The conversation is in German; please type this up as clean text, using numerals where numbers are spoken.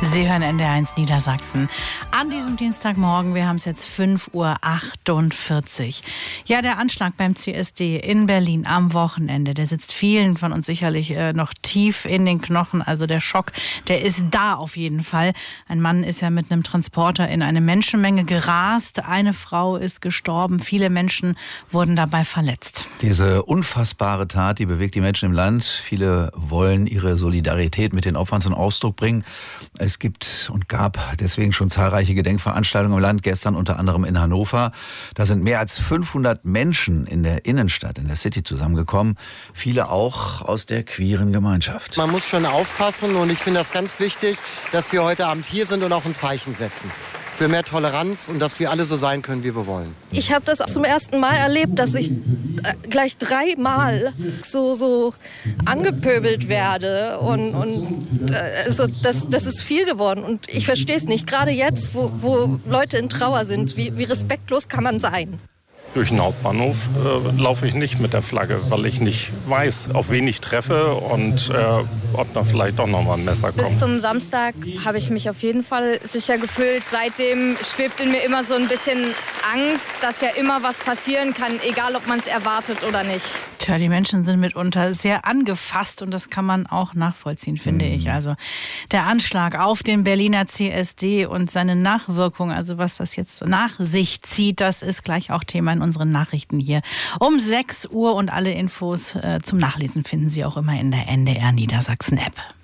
Sie hören NDR1 Niedersachsen. An diesem Dienstagmorgen, wir haben es jetzt 5:48 Uhr. Ja, der Anschlag beim CSD in Berlin am Wochenende, der sitzt vielen von uns sicherlich noch tief in den Knochen. Also der Schock, der ist da auf jeden Fall. Ein Mann ist ja mit einem Transporter in eine Menschenmenge gerast. Eine Frau ist gestorben. Viele Menschen wurden dabei verletzt. Diese unfassbare Tat, die bewegt die Menschen im Land. Viele wollen ihre Solidarität mit den Opfern zum Ausdruck bringen. Es gibt und gab deswegen schon zahlreiche Gedenkveranstaltungen im Land, gestern unter anderem in Hannover. Da sind mehr als 500 Menschen in der Innenstadt, in der City zusammengekommen. Viele auch aus der queeren Gemeinschaft. Man muss schon aufpassen und ich finde das ganz wichtig, dass wir heute Abend hier sind und auch ein Zeichen setzen für mehr Toleranz und dass wir alle so sein können, wie wir wollen. Ich habe das zum ersten Mal erlebt, dass ich gleich 3-mal so angepöbelt werde und also das ist viel geworden und ich verstehe es nicht. Gerade jetzt, wo Leute in Trauer sind, wie respektlos kann man sein? Durch den Hauptbahnhof laufe ich nicht mit der Flagge, weil ich nicht weiß, auf wen ich treffe und ob da vielleicht doch noch mal ein Messer kommt. Bis zum Samstag habe ich mich auf jeden Fall sicher gefühlt. Seitdem schwebt in mir immer so ein bisschen Angst, dass ja immer was passieren kann, egal ob man es erwartet oder nicht. Tja, die Menschen sind mitunter sehr angefasst und das kann man auch nachvollziehen, finde ich. Also der Anschlag auf den Berliner CSD und seine Nachwirkung, also was das jetzt nach sich zieht, das ist gleich auch Thema in unseren Nachrichten hier um 6 Uhr und alle Infos zum Nachlesen finden Sie auch immer in der NDR Niedersachsen App.